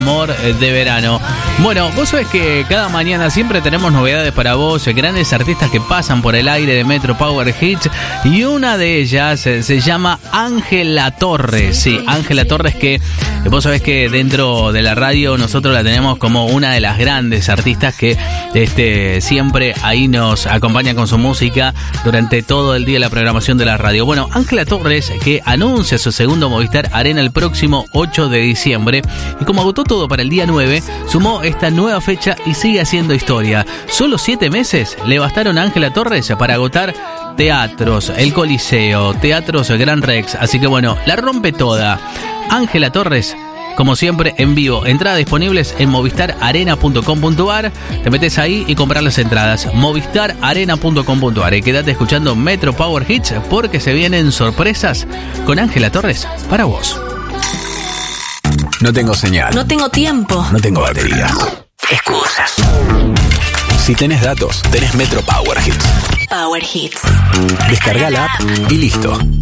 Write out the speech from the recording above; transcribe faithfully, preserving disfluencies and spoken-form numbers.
Amor de verano. Bueno, vos sabés que cada mañana siempre tenemos novedades para vos, grandes artistas que pasan por el aire de Metro Power Hits, y una de ellas se, se llama Ángela Torres. Sí, Ángela Torres, que vos sabés que dentro de la radio nosotros la tenemos como una de las grandes artistas que este, siempre ahí nos acompaña con su música durante todo el día de la programación de la radio. Bueno, Ángela Torres, que anuncia su segundo Movistar Arena el próximo ocho de diciembre, y como agotó todo para el día nueve, sumó esta nueva fecha y sigue haciendo historia. Solo siete meses le bastaron a Ángela Torres para agotar teatros, el Coliseo, teatros Gran Rex, así que bueno, la rompe toda. Ángela Torres, como siempre, en vivo. Entradas disponibles en movistar arena punto com punto ar. Te metes ahí y comprar las entradas. movistar arena punto com punto ar. Y quédate escuchando Metro Power Hits, porque se vienen sorpresas con Ángela Torres para vos. No tengo señal. No tengo tiempo. No tengo batería. Excusas. Si tenés datos, tenés Metro Power Hits. Power Hits. Descarga la app y listo.